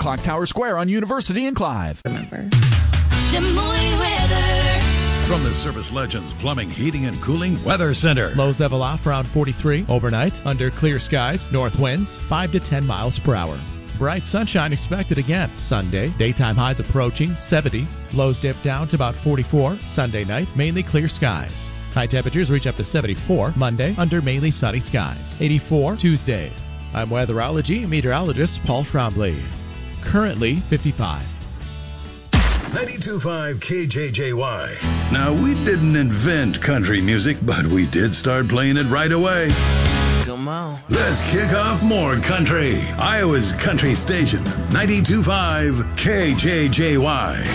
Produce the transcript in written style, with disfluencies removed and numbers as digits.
Clock Tower Square on University and Clive. Remember. Des Moines weather. From the Service Legends Plumbing, Heating, and Cooling Weather Center. Lows level off around 43 overnight. Under clear skies, north winds 5 to 10 miles per hour. Bright sunshine expected again Sunday. Daytime highs approaching 70. Lows dip down to about 44 Sunday night. Mainly clear skies. High temperatures reach up to 74 Monday under mainly sunny skies. 84 Tuesday. I'm weatherology meteorologist Paul Trombley. Currently 55. 92.5 KJJY. Now, we didn't invent country music, but we did start playing it right away. Come on. Let's kick off more country. Iowa's country station, 92.5 KJJY.